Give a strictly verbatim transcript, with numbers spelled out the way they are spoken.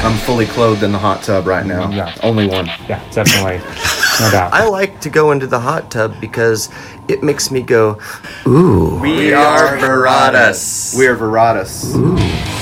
I'm fully clothed in the hot tub right now. Yeah. Only one. Yeah, definitely. No doubt. I like to go into the hot tub because it makes me go, ooh. We are Veratus. We are Veratus. Ooh.